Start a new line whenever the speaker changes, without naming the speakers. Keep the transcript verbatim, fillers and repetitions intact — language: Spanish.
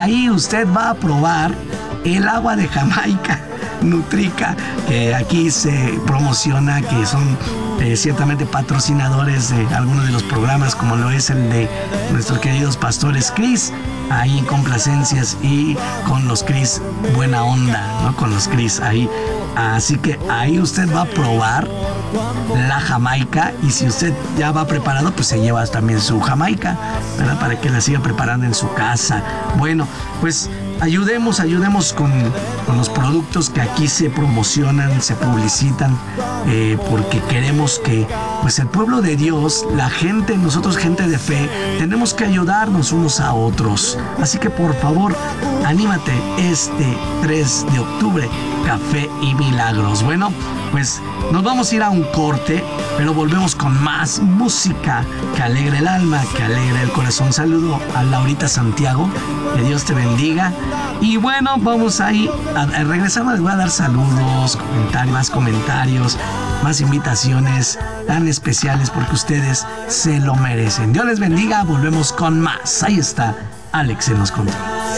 ahí usted va a probar el agua de Jamaica Nutrica, que aquí se promociona, que son eh, ciertamente patrocinadores de algunos de los programas, como lo es el de nuestros queridos pastores Cris, ahí en Complacencias, y con los Cris Buena Onda, ¿no? Con los Cris ahí. Así que ahí usted va a probar la Jamaica, y si usted ya va preparado, pues se lleva también su Jamaica, ¿verdad? Para que la siga preparando en su casa. Bueno, pues ayudemos, ayudemos con, con los productos que aquí se promocionan, se publicitan, eh, porque queremos que pues el pueblo de Dios, la gente, nosotros gente de fe, tenemos que ayudarnos unos a otros. Así que por favor, anímate este tres de octubre, Café y Milagros. Bueno, pues nos vamos a ir a un corte, pero volvemos con más música que alegre el alma, que alegre el corazón. Saludo a Laurita Santiago, que Dios te bendiga. Y bueno, vamos ahí, a, a regresando les voy a dar saludos, comentarios, más comentarios, más invitaciones tan especiales, porque ustedes se lo merecen. Dios les bendiga, volvemos con más. Ahí está Alex en los controles.